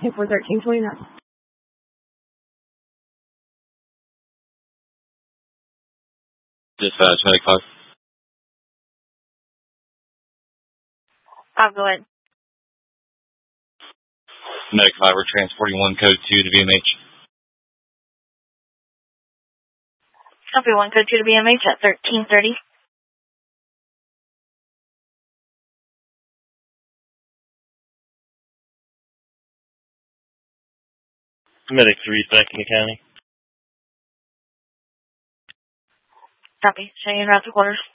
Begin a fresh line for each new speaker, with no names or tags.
Hit for 1329.
Dispatch, Medic 5.
Go ahead.
Medic 5, we're transporting 1 code 2 to BMH.
Copy 1 code 2 to BMH at 1330.
Medic 3, back in the county.
Copy. Showing you in route to quarters.